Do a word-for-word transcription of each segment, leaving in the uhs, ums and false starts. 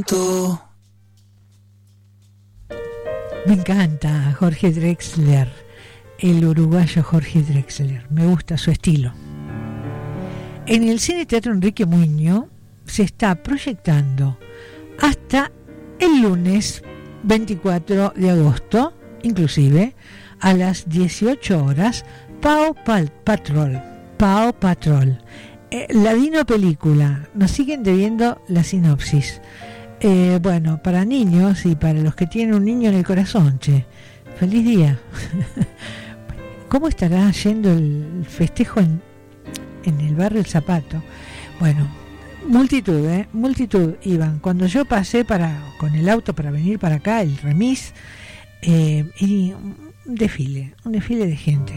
Me encanta Jorge Drexler, el uruguayo Jorge Drexler, me gusta su estilo. En el Cine Teatro Enrique Muñoz se está proyectando hasta el lunes veinticuatro de agosto, inclusive a las dieciocho horas, Paw Patrol, Paw Patrol, eh, la Dino película. Nos siguen debiendo la sinopsis. Eh, bueno, para niños y para los que tienen un niño en el corazón, che, feliz día. ¿Cómo estará yendo el festejo en, en el barrio El Zapato? Bueno, multitud, ¿eh? Multitud, Iván. Cuando yo pasé para con el auto para venir para acá, el remis, eh, y un desfile, un desfile de gente.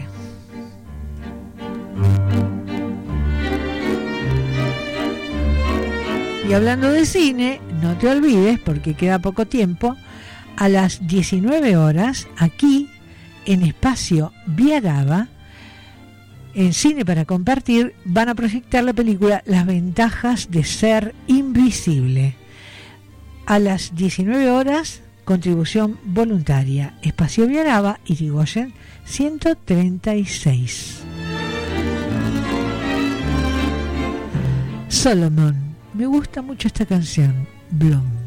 Y hablando de cine, no te olvides, porque queda poco tiempo, a las diecinueve horas, aquí, en Espacio Viaraba, en Cine para Compartir, van a proyectar la película Las Ventajas de Ser Invisible. A las diecinueve horas, contribución voluntaria, Espacio Viaraba, Irigoyen ciento treinta y seis. Solomon. Me gusta mucho esta canción, Bloom.